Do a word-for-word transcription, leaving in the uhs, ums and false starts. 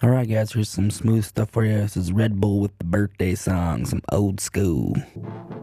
All right, guys, here's some smooth stuff for you. This is Red Bull with the birthday song, some old school.